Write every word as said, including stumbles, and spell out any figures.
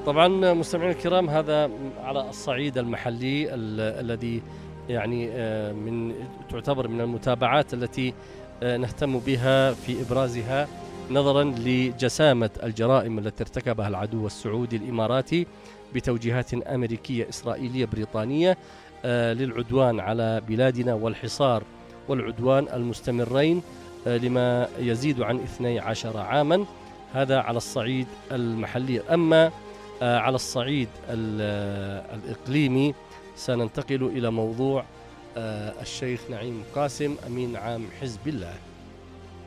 طبعا مستمعينا الكرام، هذا على الصعيد المحلي ال الذي يعني آه، من تعتبر من المتابعات التي آه، نهتم بها في إبرازها نظرا لجسامة الجرائم التي ارتكبها العدو السعودي الإماراتي بتوجيهات أمريكية إسرائيلية بريطانية آه، للعدوان على بلادنا والحصار والعدوان المستمرين آه، لما يزيد عن اثني عشر عاما. هذا على الصعيد المحلي. أما آه، على الصعيد الإقليمي سننتقل إلى موضوع آه، الشيخ نعيم قاسم أمين عام حزب الله.